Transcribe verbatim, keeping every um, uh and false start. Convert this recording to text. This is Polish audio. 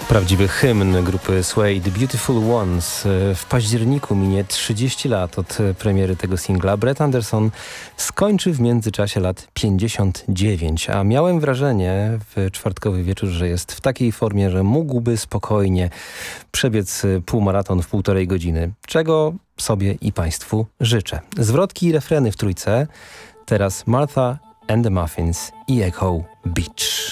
Prawdziwy hymn grupy Sway, The Beautiful Ones. W październiku minie trzydzieści lat od premiery tego singla. Brett Anderson skończy w międzyczasie lat pięćdziesiąt dziewięć, a miałem wrażenie w czwartkowy wieczór, że jest w takiej formie, że mógłby spokojnie przebiec półmaraton w półtorej godziny, czego sobie i Państwu życzę. Zwrotki i refreny w trójce. Teraz Martha and the Muffins i Echo Beach.